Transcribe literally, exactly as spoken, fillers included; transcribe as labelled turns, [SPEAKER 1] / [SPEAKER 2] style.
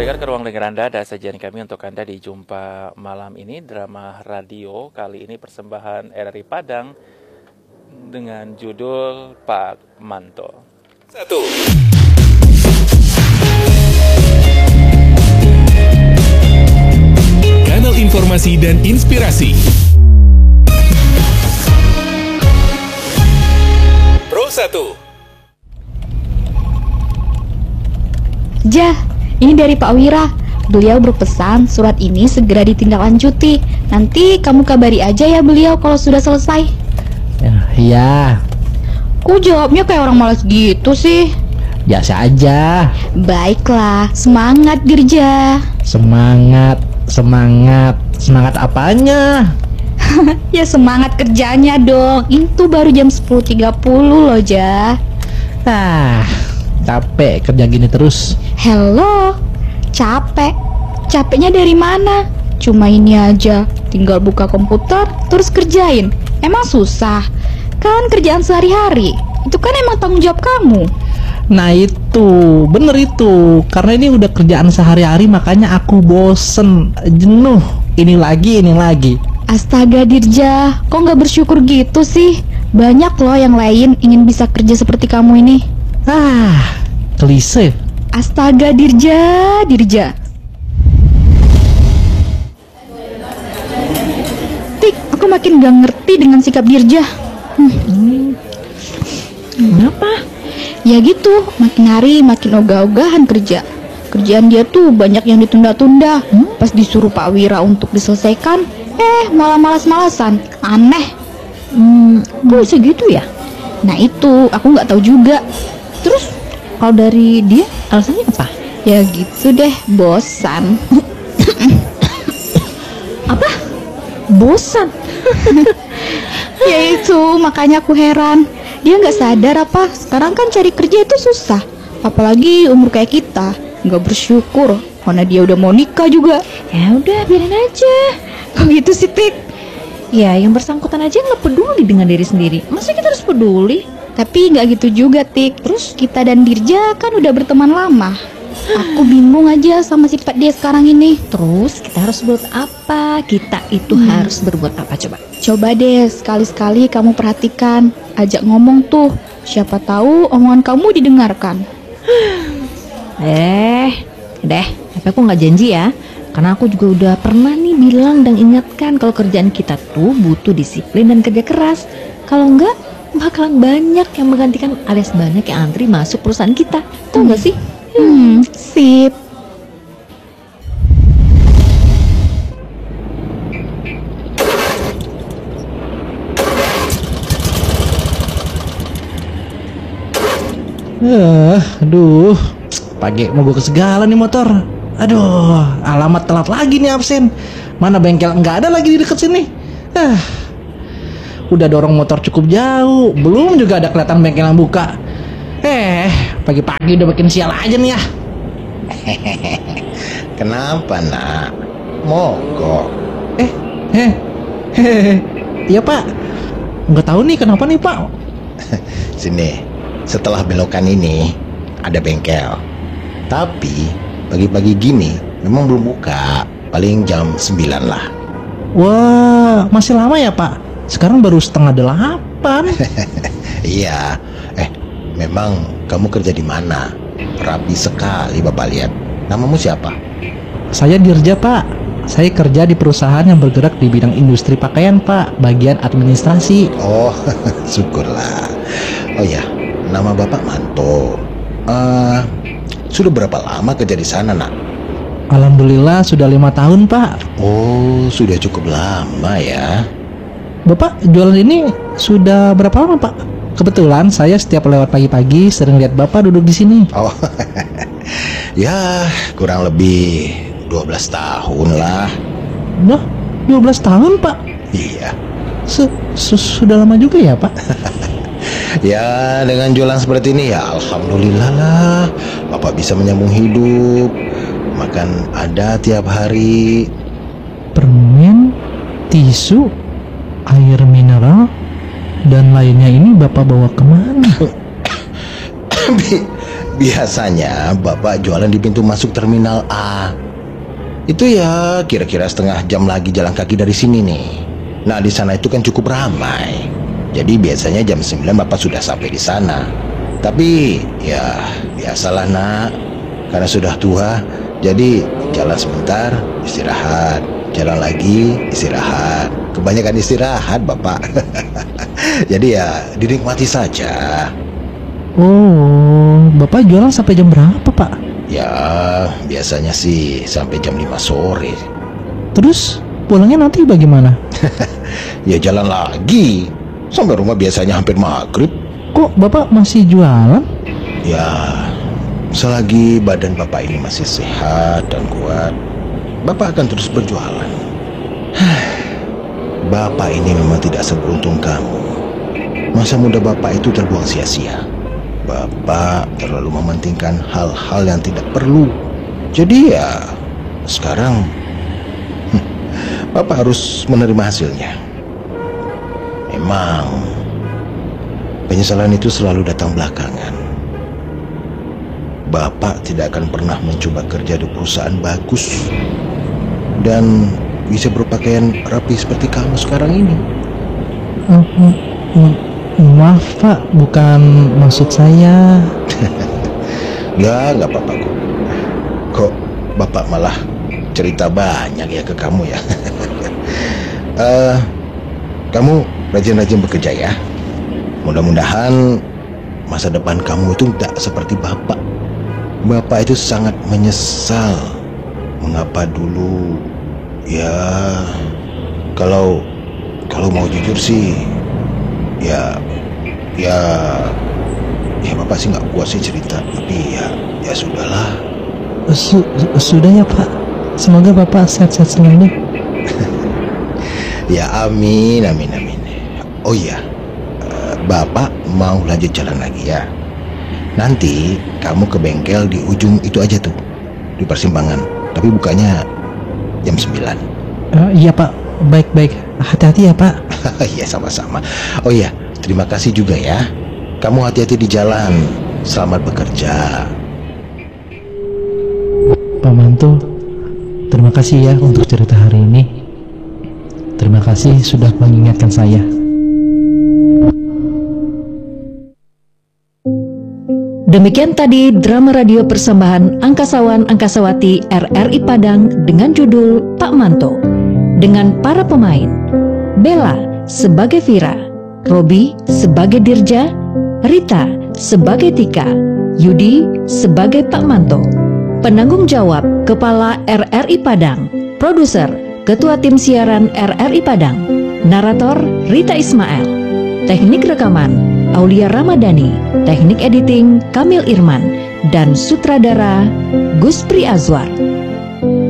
[SPEAKER 1] Pendengar, ke ruang dengar Anda ada sajian kami untuk Anda di Jumpa Malam ini, drama radio kali ini persembahan R R I Padang dengan judul Pak Manto.
[SPEAKER 2] Satu. Kanal informasi dan inspirasi. Pro satu.
[SPEAKER 3] Ja, ini dari Pak Wira. Beliau berpesan surat ini segera ditindaklanjuti. Nanti kamu kabari aja ya beliau kalau sudah selesai.
[SPEAKER 4] Ya, iya.
[SPEAKER 3] Kok jawabnya kayak orang malas gitu sih?
[SPEAKER 4] Biasa aja.
[SPEAKER 3] Baiklah, semangat Dirja.
[SPEAKER 4] Semangat, semangat, semangat apanya?
[SPEAKER 3] Ya semangat kerjanya dong. Itu baru jam sepuluh tiga puluh loh, Ja.
[SPEAKER 4] Ah, capek kerja gini terus.
[SPEAKER 3] Hello, capek. Capeknya dari mana? Cuma ini aja, tinggal buka komputer terus kerjain. Emang susah? Kan kerjaan sehari-hari. Itu kan emang tanggung jawab kamu.
[SPEAKER 4] Nah itu, bener itu. Karena ini udah kerjaan sehari-hari, makanya aku bosen, jenuh. Ini lagi, ini lagi.
[SPEAKER 3] Astaga Dirja, kok nggak bersyukur gitu sih? Banyak loh yang lain ingin bisa kerja seperti kamu ini.
[SPEAKER 4] Ah, klise.
[SPEAKER 3] Astaga Dirja, Dirja. Tik, aku makin gak ngerti dengan sikap Dirja. Hmm.
[SPEAKER 4] Kenapa?
[SPEAKER 3] Ya gitu, makin hari makin ogah-ogahan kerja. Kerjaan dia tuh banyak yang ditunda-tunda. hmm? Pas disuruh Pak Wira untuk diselesaikan, eh malah malas-malasan. Aneh.
[SPEAKER 5] Hmm, kok bisa gitu ya?
[SPEAKER 3] Nah itu, aku gak tahu juga.
[SPEAKER 5] Terus kalau dari dia alasannya apa?
[SPEAKER 3] Ya gitu deh, bosan.
[SPEAKER 5] Apa? Bosan?
[SPEAKER 3] Ya itu, makanya aku heran. Dia nggak sadar apa sekarang kan cari kerja itu susah. Apalagi umur kayak kita. Nggak bersyukur, mana dia udah mau nikah juga.
[SPEAKER 5] Ya udah, biarin aja.
[SPEAKER 3] Kok gitu sih, Tik?
[SPEAKER 5] Ya, yang bersangkutan aja nggak peduli dengan diri sendiri. Masa kita harus peduli?
[SPEAKER 3] Tapi nggak gitu juga, Tik. Terus kita dan Dirja kan udah berteman lama. Aku bingung aja sama sifat dia sekarang ini.
[SPEAKER 5] Terus kita harus buat apa? Kita itu
[SPEAKER 3] Hmm.
[SPEAKER 5] harus berbuat apa coba?
[SPEAKER 3] Coba deh sekali-sekali kamu perhatikan. Ajak ngomong tuh. Siapa tahu omongan kamu didengarkan.
[SPEAKER 5] Eh, deh, tapi aku nggak janji ya. Karena aku juga udah pernah nih bilang dan ingatkan kalau kerjaan kita tuh butuh disiplin dan kerja keras. Kalau enggak, bakalan banyak yang menggantikan alias banyak yang antri masuk perusahaan kita. Tahu nggak sih?
[SPEAKER 3] Hmm, sip.
[SPEAKER 4] Eh, aduh, pagi mogok segala nih motor. Aduh, alamat telat lagi nih absen. Mana bengkel nggak ada lagi di dekat sini. Ah, udah dorong motor cukup jauh, belum juga ada kelihatan bengkel yang buka. Eh, pagi-pagi udah bikin sial aja nih ya.
[SPEAKER 6] Kenapa nak? Mogok?
[SPEAKER 4] Eh, eh, hehehe. Iya pak. Nggak tahu nih kenapa nih pak.
[SPEAKER 6] Sini, setelah belokan ini ada bengkel. Tapi pagi-pagi gini memang belum buka. Paling jam sembilan lah.
[SPEAKER 4] Wah, masih lama ya pak. Sekarang baru setengah delapan.
[SPEAKER 6] Iya. Eh, memang kamu kerja di mana? Rapi sekali bapak lihat. Namamu siapa?
[SPEAKER 4] Saya Dirja pak. Saya kerja di perusahaan yang bergerak di bidang industri pakaian pak, bagian administrasi.
[SPEAKER 6] Oh, syukurlah. Oh ya, nama bapak Manto. Uh, sudah berapa lama kerja di sana nak?
[SPEAKER 4] Alhamdulillah sudah lima tahun pak.
[SPEAKER 6] Oh, sudah cukup lama ya.
[SPEAKER 4] Bapak jualan ini sudah berapa lama pak? Kebetulan saya setiap lewat pagi-pagi sering lihat bapak duduk di sini.
[SPEAKER 6] Oh, ya kurang lebih dua belas tahun lah.
[SPEAKER 4] Nah, dua belas tahun pak?
[SPEAKER 6] Iya.
[SPEAKER 4] Su- su- Sudah lama juga ya pak?
[SPEAKER 6] Ya dengan jualan seperti ini ya alhamdulillah lah. Bapak bisa menyambung hidup. Makan ada tiap hari.
[SPEAKER 4] Permen, tisu, air mineral, dan lainnya ini bapak bawa kemana?
[SPEAKER 6] Bi- Biasanya Bapak jualan di pintu masuk Terminal A. Itu ya kira-kira setengah jam lagi jalan kaki dari sini nih. Nah, di sana itu kan cukup ramai. Jadi biasanya jam sembilan Bapak sudah sampai di sana. Tapi ya biasalah nak, karena sudah tua, jadi jalan sebentar, istirahat, jalan lagi, istirahat. Kebanyakan istirahat Bapak. Jadi ya dinikmati saja.
[SPEAKER 4] Oh, Bapak jualan sampai jam berapa, Pak?
[SPEAKER 6] Ya, biasanya sih sampai jam lima sore.
[SPEAKER 4] Terus pulangnya nanti bagaimana?
[SPEAKER 6] Ya jalan lagi. Sampai rumah biasanya hampir maghrib.
[SPEAKER 4] Kok Bapak masih jualan?
[SPEAKER 6] Ya, selagi badan Bapak ini masih sehat dan kuat, Bapak akan terus berjualan. Bapak ini memang tidak seberuntung kamu. Masa muda Bapak itu terbuang sia-sia. Bapak terlalu mementingkan hal-hal yang tidak perlu. Jadi ya sekarang hm, Bapak harus menerima hasilnya. Memang penyesalan itu selalu datang belakangan. Bapak tidak akan pernah mencoba kerja di perusahaan bagus dan bisa berpakaian rapi seperti kamu sekarang ini.
[SPEAKER 4] Uh, uh, uh. Maaf Pak, bukan maksud saya.
[SPEAKER 6] Ya, nggak apa-apa kok. Kok Bapak malah cerita banyak ya ke kamu ya. uh, Kamu rajin-rajin bekerja ya. Mudah-mudahan masa depan kamu itu tidak seperti Bapak. Bapak itu sangat menyesal mengapa dulu. Ya, kalau kalau mau jujur sih, ya ya ya Bapak sih nggak kuat sih cerita, tapi ya ya sudahlah.
[SPEAKER 4] Su sudah ya Pak, semoga Bapak sehat-sehat selalu.
[SPEAKER 6] Ya amin amin amin. Oh iya, Bapak mau lanjut jalan lagi ya. Nanti kamu ke bengkel di ujung itu aja tuh, di persimpangan, tapi bukanya jam sembilan.
[SPEAKER 4] uh, Iya Pak, baik-baik, hati-hati ya Pak.
[SPEAKER 6] Iya sama-sama. Oh iya, terima kasih juga ya. Kamu hati-hati di jalan. Selamat bekerja.
[SPEAKER 4] Pak Manto, terima kasih ya untuk cerita hari ini. Terima kasih sudah mengingatkan saya.
[SPEAKER 5] Demikian tadi drama radio persembahan Angkasawan Angkasawati R R I Padang dengan judul Pak Manto, dengan para pemain: Bella sebagai Vira, Robi sebagai Dirja, Rita sebagai Tika, Yudi sebagai Pak Manto. Penanggung jawab Kepala R R I Padang, Produser Ketua Tim Siaran R R I Padang, Narator Rita Ismail, Teknik Rekaman Aulia Ramadhani, Teknik Editing Kamil Irman, dan Sutradara Gus Pri Azwar.